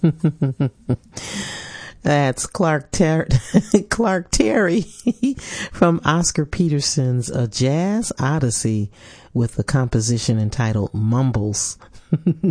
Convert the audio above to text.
That's Clark Terry from Oscar Peterson's A Jazz Odyssey with the composition entitled Mumbles.